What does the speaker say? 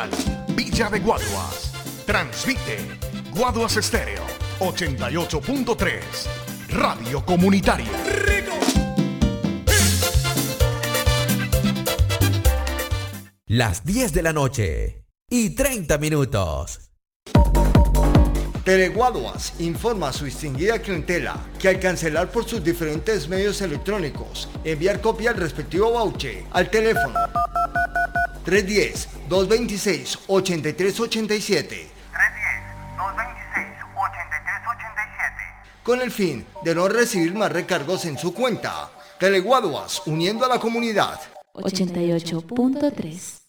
Villa de Guaduas. Transmite Guaduas Estéreo 88.3. Radio Comunitaria. Las 10 de la noche y 30 minutos. Teleguaduas informa a su distinguida clientela que al cancelar por sus diferentes medios electrónicos, enviar copia al respectivo voucher al teléfono 310-226-8387 con el fin de no recibir más recargos en su cuenta. Teleguaduas, uniendo a la comunidad. 88.3.